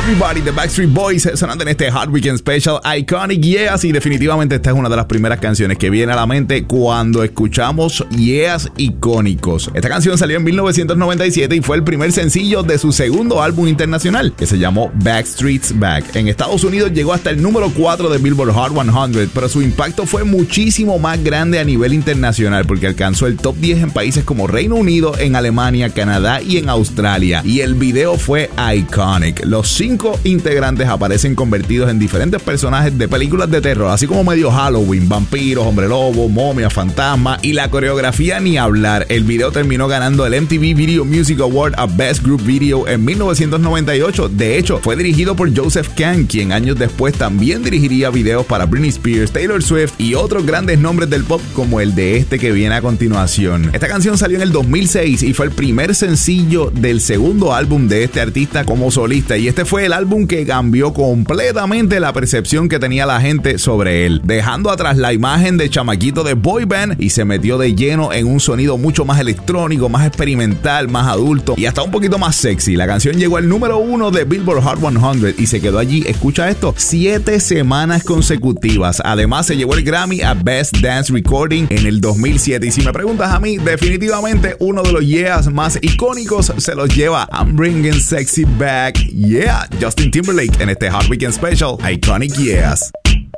Everybody, the Backstreet Boys, sonando en este Hot Weekend Special, Iconic Yeahs. Y definitivamente esta es una de las primeras canciones que viene a la mente cuando escuchamos Yeahs icónicos. Esta canción salió en 1997 y fue el primer sencillo de su segundo álbum internacional, que se llamó Backstreet's Back. En Estados Unidos llegó hasta el número 4 de Billboard Hot 100, pero su impacto fue muchísimo más grande a nivel internacional, porque alcanzó el top 10 en países como Reino Unido, en Alemania, Canadá y en Australia. Y el video fue iconic. Los 5 integrantes aparecen convertidos en diferentes personajes de películas de terror, así como medio Halloween, vampiros, hombre lobo, momia, fantasma, y la coreografía ni hablar. El video terminó ganando el MTV Video Music Award a Best Group Video en 1998. De hecho, fue dirigido por Joseph Kahn, quien años después también dirigiría videos para Britney Spears, Taylor Swift y otros grandes nombres del pop, como el de este que viene a continuación. Esta canción salió en el 2006 y fue el primer sencillo del segundo álbum de este artista como solista, y este fue el álbum que cambió completamente la percepción que tenía la gente sobre él, dejando atrás la imagen de chamaquito de boy band y se metió de lleno en un sonido mucho más electrónico, más experimental, más adulto y hasta un poquito más sexy. La canción llegó al número 1 de Billboard Hot 100 y se quedó allí, escucha esto, 7 semanas consecutivas. Además se llevó el Grammy a Best Dance Recording en el 2007, y si me preguntas a mí, definitivamente uno de los yeahs más icónicos se los lleva I'm Bringing Sexy Back. Yeah, Justin Timberlake en este Hot Weekend Special, Iconic Yeahs.